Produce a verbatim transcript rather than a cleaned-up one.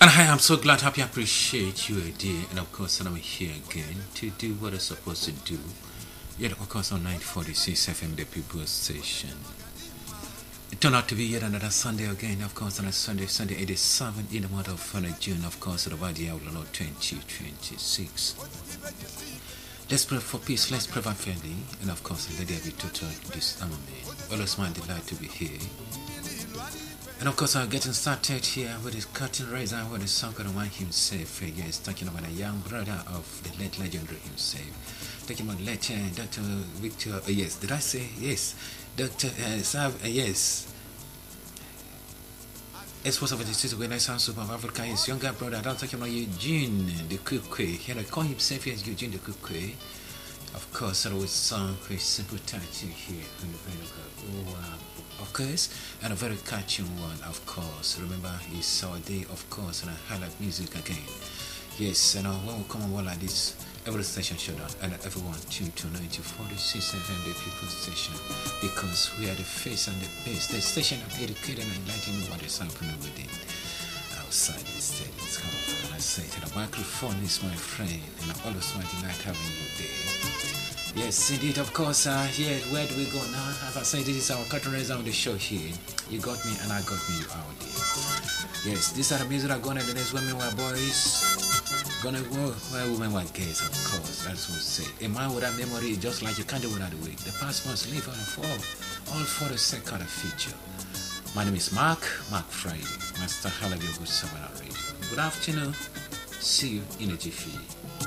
And hi, I'm so glad, happy, appreciate you again. And of course, I'm here again to do what I'm supposed to do. Yet, of course, on nine forty-six F M, the People's Station. It turned out to be yet another Sunday again, of course, on a Sunday, Sunday eighty-seven in the month of June, of course, of the year of the Lord twenty twenty-six. Let's pray for peace, let's pray for family, and of course, let there be total disarmament. Always my delight to be here. And of course, I'm getting started here with his curtain raiser, with the song of the one himself. Yes, talking about a young brother of the late legendary himself. Talking about legend, Doctor Victor. Uh, yes, did I say yes? Doctor Uh, Sav, uh, yes. Exposed of the city when I sound super of Africa, his younger brother. I'm talking about Eugene the Kukwe. Here I call himself as Eugene the Kukwe. Of course, there was song with simple title here. Oh, wow. Of course, and a very catchy one, of course. Remember, it's our day, of course, and I highlight music again. Yes, and uh, when we come on like this, every station shut down, and everyone tune to ninety forty-six F M, the People's Station, because we are the face and the base, the station of educating and enlightening what is happening within. Outside the state, it's come and I say to the microphone is my friend, and I always want to night having you there. Yes, indeed, of course. Uh, here, where do we go now? As I say, this is our curtain raiser on the show here. You got me, and I got me, you out there. Yes, these are the music that are going to the next women were boys. Gonna go where women were gays, of course. That's what we say. A man without memory is just like a candle without a wick. The past must live on a fall, all for the sake of the future. My name is Mark, Mark Friday. Master Halabi, good summer radio. Good afternoon. See you in a jiffy.